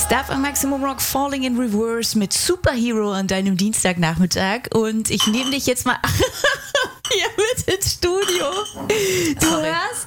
Stuff am Maximum Rock Falling in Reverse mit Superhero an deinem Dienstagnachmittag. Und ich nehme dich jetzt mal hier mit ins Studio. Du hörst